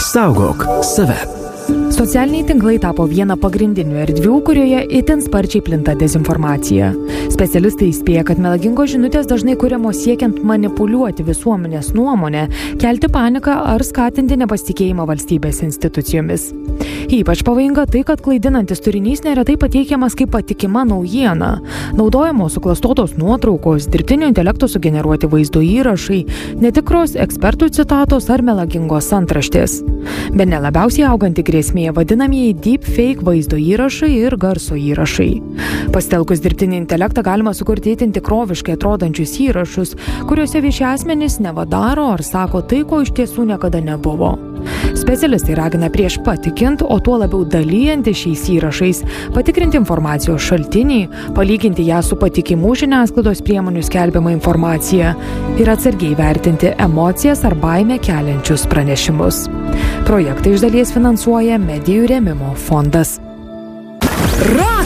Saugok save. Socialiniai tinklai tapo viena pagrindinių erdvių, kurioje itin sparčiai plinta dezinformacija. Specialistai įspėja, kad melagingos žinutės dažnai kuriamos siekiant manipuliuoti visuomenės nuomonę, kelti paniką ar skatinti nepasitikėjimą valstybės institucijomis. Ypač pavojinga tai, kad klaidinantis turinys neretai pateikiamas kaip patikima naujiena. Naudojamos suklastotos nuotraukos, dirbtinio intelekto sugeneruoti vaizdo įrašai, netikros ekspertų citatos ar melagingos antraštės. Bene labiausiai auganti grėsmė vadinamieji deepfake vaizdo įrašai ir garso įrašai. Pasitelkus dirbtinį intelektą galima sukurti itin tikroviškai atrodančius įrašus, kuriuose vieši asmenys neva daro ar sako tai, ko iš tiesų niekada nebuvo. Specialistai ragina prieš patikint, o tuo labiau dalyjantis šiais įrašais, patikrinti informacijos šaltinį, palyginti ją su patikimų žiniasklaidos priemonių skelbiama informacija ir atsargiai vertinti emocijas ar baimę keliančius pranešimus. Projektą iš dalies finansuoja Medijų rėmimo fondas.